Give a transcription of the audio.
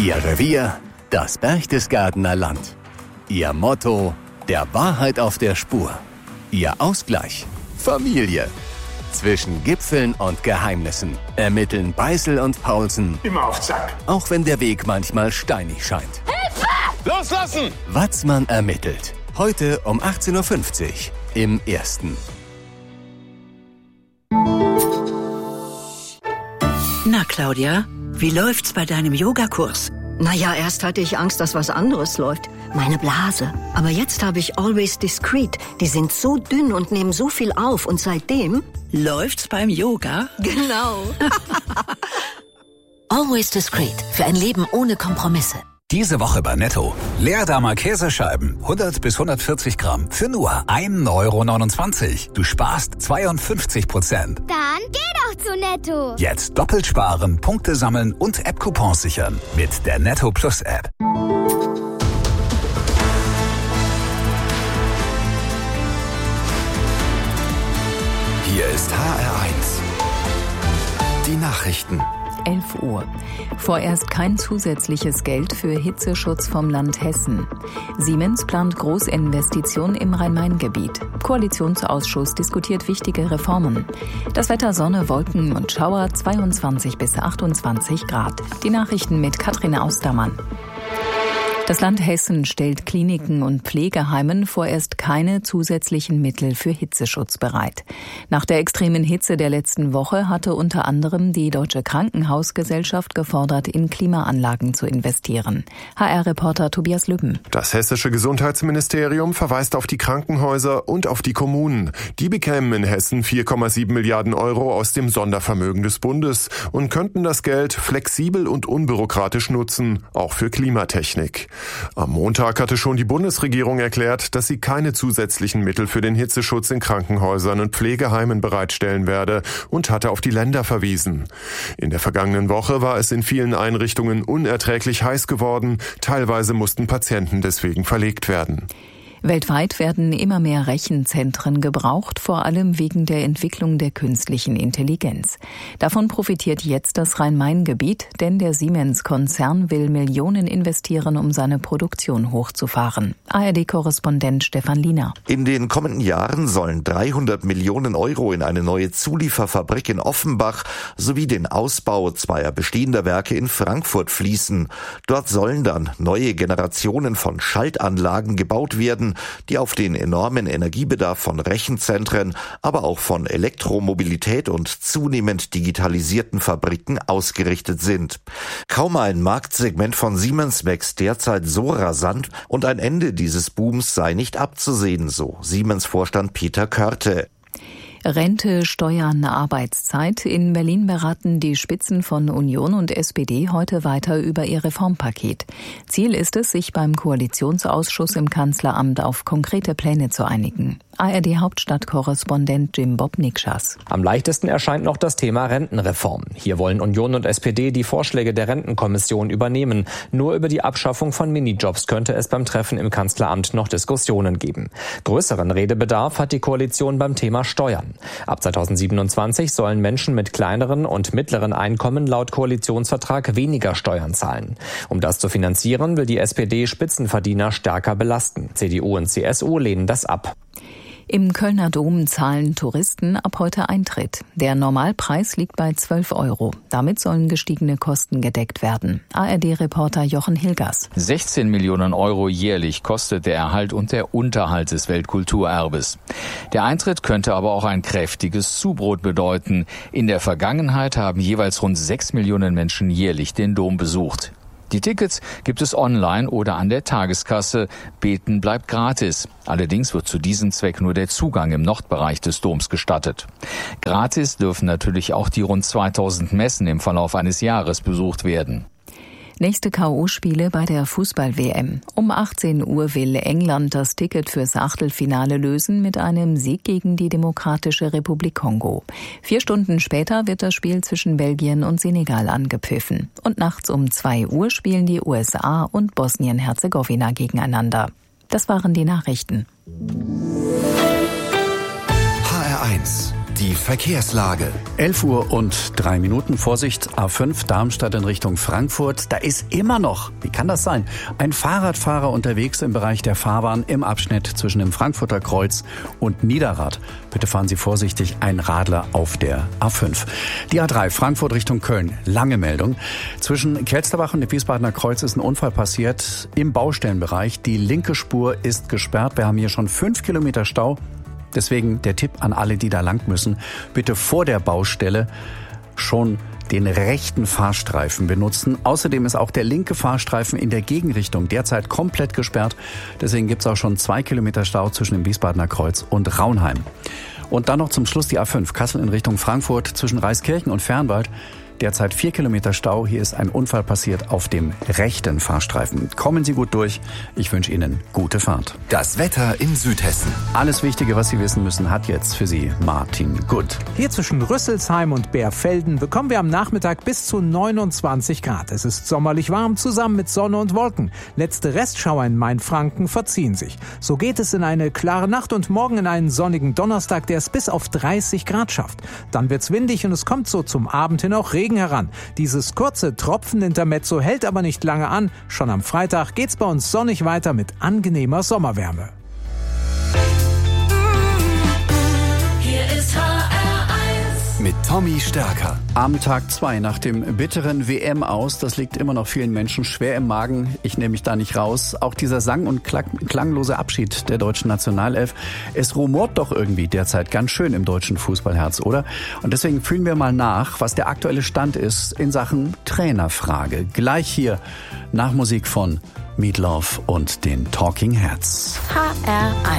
Ihr Revier, das Berchtesgadener Land. Ihr Motto, der Wahrheit auf der Spur. Ihr Ausgleich, Familie. Zwischen Gipfeln und Geheimnissen ermitteln Beißel und Paulsen. Immer auf Zack. Auch wenn der Weg manchmal steinig scheint. Hilfe! Loslassen! Watzmann ermittelt. Heute um 18.50 Uhr im Ersten. Na, Claudia, wie läuft's bei deinem Yogakurs? Naja, erst hatte ich Angst, dass was anderes läuft. Meine Blase. Aber jetzt habe ich Always Discreet. Die sind so dünn und nehmen so viel auf. Und seitdem... Läuft's beim Yoga? Genau. Always Discreet. Für ein Leben ohne Kompromisse. Diese Woche bei Netto. Leerdammer Käsescheiben, 100 bis 140 Gramm, für nur 1,29 €. Du sparst 52%. Dann geh doch zu Netto. Jetzt doppelt sparen, Punkte sammeln und App-Coupons sichern. Mit der Netto Plus App. Hier ist HR1. Die Nachrichten. 11 Uhr. Vorerst kein zusätzliches Geld für Hitzeschutz vom Land Hessen. Siemens plant Großinvestitionen im Rhein-Main-Gebiet. Koalitionsausschuss diskutiert wichtige Reformen. Das Wetter Sonne, Wolken und Schauer 22 bis 28 Grad. Die Nachrichten mit Katrin Austermann. Das Land Hessen stellt Kliniken und Pflegeheimen vorerst keine zusätzlichen Mittel für Hitzeschutz bereit. Nach der extremen Hitze der letzten Woche hatte unter anderem die Deutsche Krankenhausgesellschaft gefordert, in Klimaanlagen zu investieren. HR-Reporter Tobias Lübben. Das hessische Gesundheitsministerium verweist auf die Krankenhäuser und auf die Kommunen. Die bekämen in Hessen 4,7 Milliarden € aus dem Sondervermögen des Bundes und könnten das Geld flexibel und unbürokratisch nutzen, auch für Klimatechnik. Am Montag hatte schon die Bundesregierung erklärt, dass sie keine zusätzlichen Mittel für den Hitzeschutz in Krankenhäusern und Pflegeheimen bereitstellen werde und hatte auf die Länder verwiesen. In der vergangenen Woche war es in vielen Einrichtungen unerträglich heiß geworden, teilweise mussten Patienten deswegen verlegt werden. Weltweit werden immer mehr Rechenzentren gebraucht, vor allem wegen der Entwicklung der künstlichen Intelligenz. Davon profitiert jetzt das Rhein-Main-Gebiet, denn der Siemens-Konzern will Millionen investieren, um seine Produktion hochzufahren. ARD-Korrespondent Stefan Liener. In den kommenden Jahren sollen 300 Millionen € in eine neue Zulieferfabrik in Offenbach sowie den Ausbau zweier bestehender Werke in Frankfurt fließen. Dort sollen dann neue Generationen von Schaltanlagen gebaut werden, die auf den enormen Energiebedarf von Rechenzentren, aber auch von Elektromobilität und zunehmend digitalisierten Fabriken ausgerichtet sind. Kaum ein Marktsegment von Siemens wächst derzeit so rasant und ein Ende dieses Booms sei nicht abzusehen, so Siemens-Vorstand Peter Körte. Rente, Steuern, Arbeitszeit. In Berlin beraten die Spitzen von Union und SPD heute weiter über ihr Reformpaket. Ziel ist es, sich beim Koalitionsausschuss im Kanzleramt auf konkrete Pläne zu einigen. ARD-Hauptstadtkorrespondent Jim Bob Nikschas. Am leichtesten erscheint noch das Thema Rentenreform. Hier wollen Union und SPD die Vorschläge der Rentenkommission übernehmen. Nur über die Abschaffung von Minijobs könnte es beim Treffen im Kanzleramt noch Diskussionen geben. Größeren Redebedarf hat die Koalition beim Thema Steuern. Ab 2027 sollen Menschen mit kleineren und mittleren Einkommen laut Koalitionsvertrag weniger Steuern zahlen. Um das zu finanzieren, will die SPD Spitzenverdiener stärker belasten. CDU und CSU lehnen das ab. Im Kölner Dom zahlen Touristen ab heute Eintritt. Der Normalpreis liegt bei 12 €. Damit sollen gestiegene Kosten gedeckt werden. ARD-Reporter Jochen Hilgers. 16 Millionen € jährlich kostet der Erhalt und der Unterhalt des Weltkulturerbes. Der Eintritt könnte aber auch ein kräftiges Zubrot bedeuten. In der Vergangenheit haben jeweils rund 6 Millionen Menschen jährlich den Dom besucht. Die Tickets gibt es online oder an der Tageskasse. Beten bleibt gratis. Allerdings wird zu diesem Zweck nur der Zugang im Nordbereich des Doms gestattet. Gratis dürfen natürlich auch die rund 2000 Messen im Verlauf eines Jahres besucht werden. Nächste K.O.-Spiele bei der Fußball-WM. Um 18 Uhr will England das Ticket fürs Achtelfinale lösen mit einem Sieg gegen die Demokratische Republik Kongo. 4 Stunden später wird das Spiel zwischen Belgien und Senegal angepfiffen. Und nachts um 2 Uhr spielen die USA und Bosnien-Herzegowina gegeneinander. Das waren die Nachrichten. HR1 Die Verkehrslage. 11:03 Vorsicht, A5 Darmstadt in Richtung Frankfurt. Da ist immer noch, wie kann das sein, ein Fahrradfahrer unterwegs im Bereich der Fahrbahn im Abschnitt zwischen dem Frankfurter Kreuz und Niederrad. Bitte fahren Sie vorsichtig, ein Radler auf der A5. Die A3 Frankfurt Richtung Köln, lange Meldung. Zwischen Kelsterbach und dem Wiesbadener Kreuz ist ein Unfall passiert im Baustellenbereich. Die linke Spur ist gesperrt. Wir haben hier schon 5 Kilometer Stau. Deswegen der Tipp an alle, die da lang müssen, bitte vor der Baustelle schon den rechten Fahrstreifen benutzen. Außerdem ist auch der linke Fahrstreifen in der Gegenrichtung derzeit komplett gesperrt. Deswegen gibt es auch schon 2 Kilometer Stau zwischen dem Wiesbadener Kreuz und Raunheim. Und dann noch zum Schluss die A5 Kassel in Richtung Frankfurt zwischen Reiskirchen und Fernwald. Derzeit 4 Kilometer Stau. Hier ist ein Unfall passiert auf dem rechten Fahrstreifen. Kommen Sie gut durch. Ich wünsche Ihnen gute Fahrt. Das Wetter in Südhessen. Alles Wichtige, was Sie wissen müssen, hat jetzt für Sie Martin Gutt. Hier zwischen Rüsselsheim und Bärfelden bekommen wir am Nachmittag bis zu 29 Grad. Es ist sommerlich warm, zusammen mit Sonne und Wolken. Letzte Restschauer in Mainfranken verziehen sich. So geht es in eine klare Nacht und morgen in einen sonnigen Donnerstag, der es bis auf 30 Grad schafft. Dann wird's windig und es kommt so zum Abend hin auch Regen heran. Dieses kurze Tropfenintermezzo hält aber nicht lange an. Schon am Freitag geht's bei uns sonnig weiter mit angenehmer Sommerwärme. Hier ist HR1 mit Tommy Stärker. Am Tag 2 nach dem bitteren WM-Aus, das liegt immer noch vielen Menschen schwer im Magen. Ich nehme mich da nicht raus. Auch dieser sang- und klanglose Abschied der deutschen Nationalelf. Es rumort doch irgendwie derzeit ganz schön im deutschen Fußballherz, oder? Und deswegen fühlen wir mal nach, was der aktuelle Stand ist in Sachen Trainerfrage. Gleich hier nach Musik von Meat Loaf und den Talking Heads. HR1